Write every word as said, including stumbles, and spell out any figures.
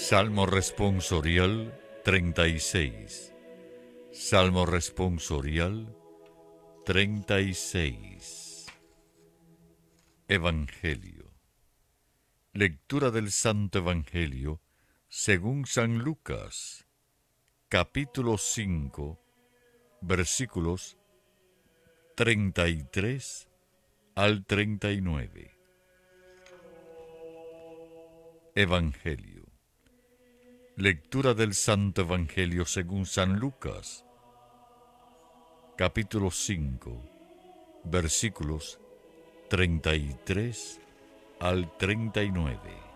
Salmo responsorial treinta y seis. Salmo responsorial treinta y seis. Evangelio. Lectura del Santo Evangelio según San Lucas, capítulo cinco, versículos treinta y tres al treinta y nueve. Evangelio. Lectura del Santo Evangelio según San Lucas, capítulo cinco, versículos treinta y tres al treinta y nueve.